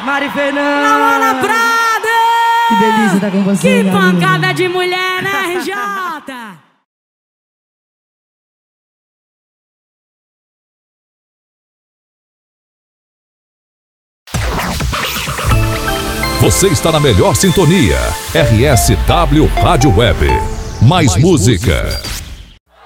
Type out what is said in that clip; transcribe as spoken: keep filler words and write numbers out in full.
Mari Fernanda. Laona Prado. Que delícia estar com você. Que garoto. pancada de mulher, né, R J? Você está na melhor sintonia. R S W Rádio Web. Mais, Mais música. música.